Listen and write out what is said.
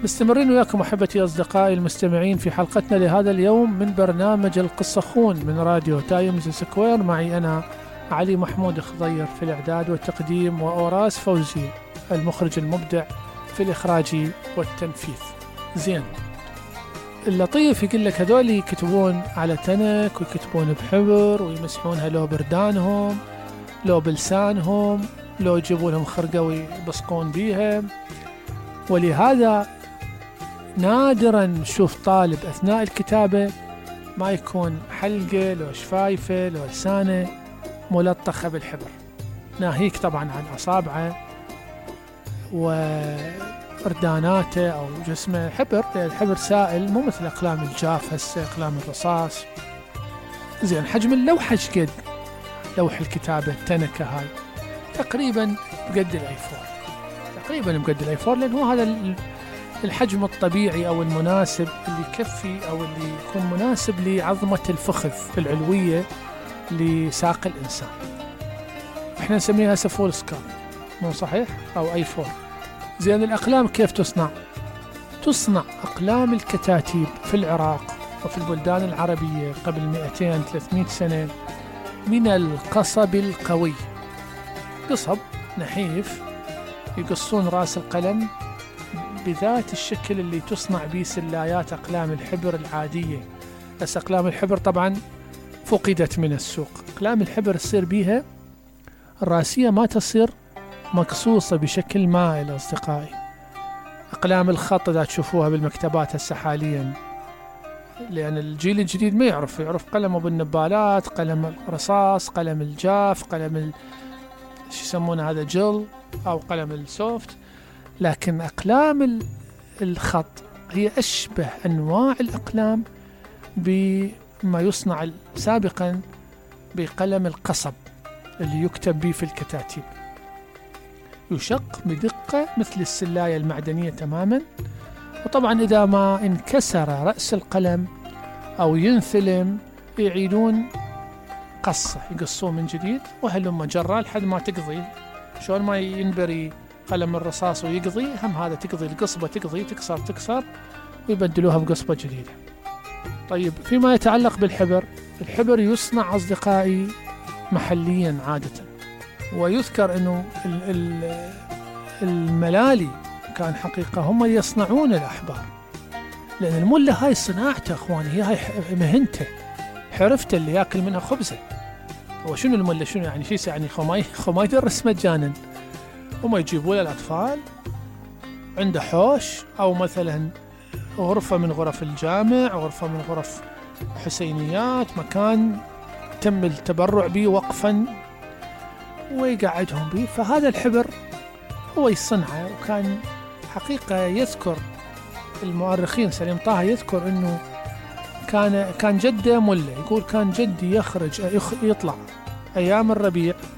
مستمرين وياكم أحبتي أصدقائي المستمعين في حلقتنا لهذا اليوم من برنامج القصة خون من راديو تايمز سكوير. معي أنا علي محمود خضير في الإعداد والتقديم، وأوراس فوزي المخرج المبدع في الإخراج والتنفيذ. زين، اللطيف يقول لك هذول يكتبون على تنك ويكتبون بحبر ويمسحونها لو بردانهم لو بلسانهم لو يجيبوا لهم خرقة ويبصقون بيها، ولهذا نادرا نشوف طالب أثناء الكتابة ما يكون حلقة لو شفايفه لو لسانه ملطخة بالحبر، ناهيك طبعا عن أصابعه ورداناته أو جسمه حبر، لأن الحبر سائل مو مثل أقلام الجاف هسه أقلام الرصاص. زين، حجم اللوحة شقد؟ لوح الكتابة التنكة هاي تقريبا بقد الايفون، تقريبا بقد الايفون، لأن هو هذا الحجم الطبيعي أو المناسب اللي يكفي أو اللي يكون مناسب لعظمة الفخذ العلوية لساق الإنسان. إحنا نسميها فول سكال، مو صحيح؟ أو أي فور. زين، الأقلام كيف تصنع؟ تصنع أقلام الكتاتيب في العراق وفي البلدان العربية قبل 200-300 سنة من القصب القوي، قصب نحيف يقصون رأس القلم بذات الشكل اللي تصنع به سلايات أقلام الحبر العادية. بس أقلام الحبر طبعا فقدت من السوق. أقلام الحبر تصير بيها الراسية ما تصير مقصوصة بشكل مائل أصدقائي. أقلام الخط إذا تشوفوها بالمكتبات هسه حاليا، لأن الجيل الجديد ما يعرف قلمه بالنبالات، قلم الرصاص، قلم الجاف، قلم شو يسمونه هذا جل أو قلم السوفت. لكن أقلام الخط هي أشبه أنواع الأقلام بما يصنع سابقا بقلم القصب اللي يكتب به في الكتاتيب، يشق بدقة مثل السلاية المعدنية تماما. وطبعا إذا ما انكسر رأس القلم أو ينثلم يعيدون قصة، يقصوه من جديد وهلم جرى لحد ما تقضي. شلون ما ينبري قلم الرصاص ويقضي، هم هذا تقضي القصبة، تقضي تكسر ويبدلوها بقصبة جديدة. طيب، فيما يتعلق بالحبر، الحبر يصنع أصدقائي محليا عادة، ويذكر أنه الملالي كان حقيقة هم يصنعون الأحبار، لأن الملة هاي صناعته أخواني، هي هاي مهنته حرفته اللي يأكل منها خبزه. هو شنو الملة؟ شنو يعني؟ شيء يعني خما يدرس مجانا. هم يجيبوا له الأطفال عنده حوش أو مثلا غرفة من غرف الجامع، غرفة من غرف حسينيات، مكان تم التبرع به وقفا ويقعدهم به. فهذا الحبر هو يصنعه. وكان حقيقة يذكر المؤرخين، سليم طه يذكر أنه كان جده ملة، يقول كان جدي يطلع أيام الربيع